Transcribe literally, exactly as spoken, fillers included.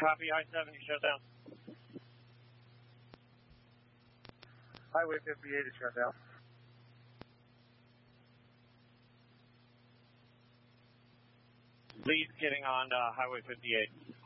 Copy, I seventy shut down. Highway fifty-eight is shut down. Lead getting on uh, Highway fifty-eight.